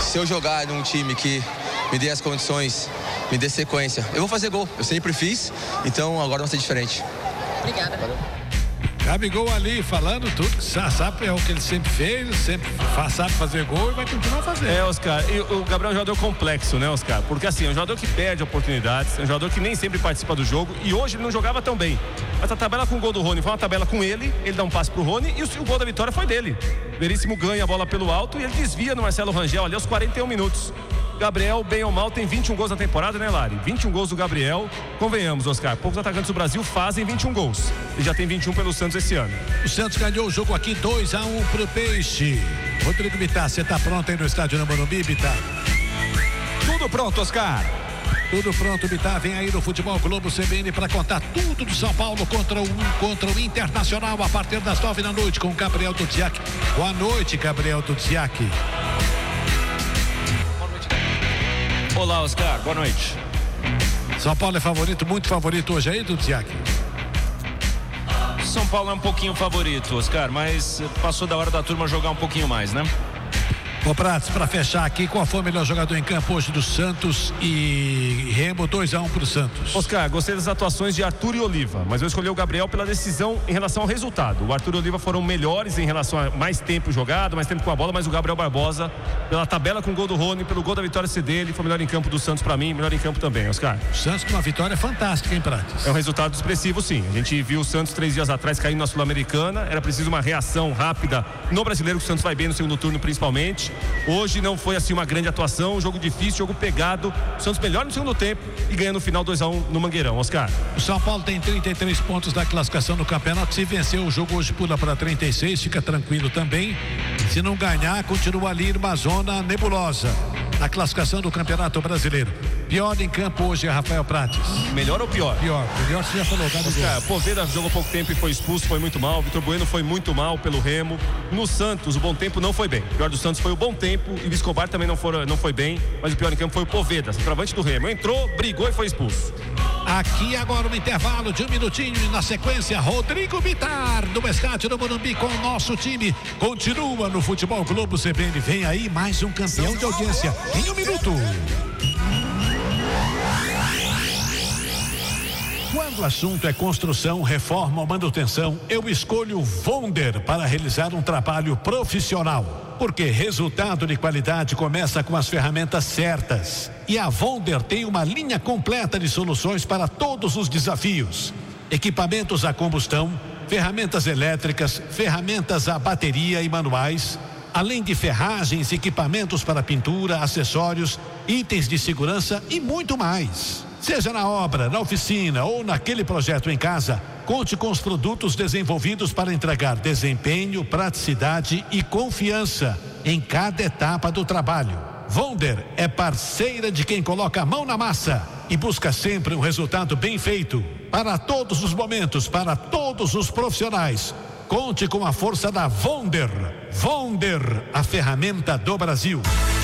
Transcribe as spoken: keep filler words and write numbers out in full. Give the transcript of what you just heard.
se eu jogar num time que me dê as condições, me dê sequência, eu vou fazer gol. Eu sempre fiz, então agora vai ser diferente. Obrigada. Valeu. Gabigol ali falando tudo que sabe, é o que ele sempre fez, sempre faz, sabe fazer gol e vai continuar fazendo. É, Oscar, e o Gabriel é um jogador complexo, né, Oscar? Porque assim, é um jogador que perde oportunidades, é um jogador que nem sempre participa do jogo e hoje ele não jogava tão bem. Mas a tabela com o gol do Rony foi uma tabela com ele, ele dá um passe pro Rony e o, o gol da vitória foi dele. Veríssimo ganha a bola pelo alto e ele desvia no Marcelo Rangel ali aos quarenta e um minutos. Gabriel, bem ou mal, tem vinte e um gols na temporada, né, Lari? vinte e um gols do Gabriel. Convenhamos, Oscar, poucos atacantes do Brasil fazem vinte e um gols. Ele já tem vinte e um pelo Santos esse ano. O Santos ganhou o jogo aqui dois a um pro Peixe. Rodrigo Bittar, você tá pronto aí no estádio no Morumbi, Bittar? Tudo pronto, Oscar. Tudo pronto, Bittar. Vem aí no Futebol Globo C B N para contar tudo do São Paulo contra o, contra o Internacional a partir das nove da noite com Gabriel Duziak. Boa noite, Gabriel Duziak. Olá, Oscar, boa noite. São Paulo é favorito, muito favorito hoje aí, Duziak? São Paulo é um pouquinho favorito, Oscar, mas passou da hora da turma jogar um pouquinho mais, né? Ô Prates, para fechar aqui, qual foi o melhor jogador em campo hoje do Santos e Remo? Dois a um pro Santos. Oscar, gostei das atuações de Arthur e Oliva, mas eu escolhi o Gabriel pela decisão em relação ao resultado. O Arthur e Oliva foram melhores em relação a mais tempo jogado, mais tempo com a bola, mas o Gabriel Barbosa, pela tabela com o gol do Rony, pelo gol da vitória C dele, foi melhor em campo do Santos para mim, melhor em campo também, Oscar. O Santos com uma vitória fantástica, hein, Prates? É um resultado expressivo, sim. A gente viu o Santos três dias atrás caindo na Sul-Americana, era preciso uma reação rápida no Brasileiro, que o Santos vai bem no segundo turno principalmente. Hoje não foi assim uma grande atuação, jogo difícil, jogo pegado. O Santos melhor no segundo tempo e ganha no final dois a um no Mangueirão, Oscar. O São Paulo tem trinta e três pontos da classificação no campeonato. Se vencer o jogo hoje, pula para trinta e seis, fica tranquilo também. Se não ganhar, continua ali numa zona nebulosa na classificação do Campeonato Brasileiro. Pior em campo hoje é Rafael Prates. Melhor ou pior? Pior, melhor você já falou. Oscar, Poveda jogou pouco tempo e foi expulso, foi muito mal. Vitor Bueno foi muito mal pelo Remo. No Santos, o bom tempo não foi bem. O pior do Santos foi o bom tempo e o Escobar também não foi, não foi bem, mas o pior em campo foi o Poveda, centroavante do Remo. Entrou, brigou e foi expulso. Aqui agora um intervalo de um minutinho e na sequência Rodrigo Bittar do estádio do Morumbi com o nosso time. Continua no Futebol Globo C B N. Vem aí mais um campeão de audiência em um minuto. Quando o assunto é construção, reforma ou manutenção, eu escolho Vonder para realizar um trabalho profissional. Porque resultado de qualidade começa com as ferramentas certas. E a Vonder tem uma linha completa de soluções para todos os desafios. Equipamentos a combustão, ferramentas elétricas, ferramentas a bateria e manuais, além de ferragens, equipamentos para pintura, acessórios, itens de segurança e muito mais. Seja na obra, na oficina ou naquele projeto em casa, conte com os produtos desenvolvidos para entregar desempenho, praticidade e confiança em cada etapa do trabalho. Vonder é parceira de quem coloca a mão na massa e busca sempre um resultado bem feito. Para todos os momentos, para todos os profissionais, conte com a força da Vonder. Vonder, a ferramenta do Brasil.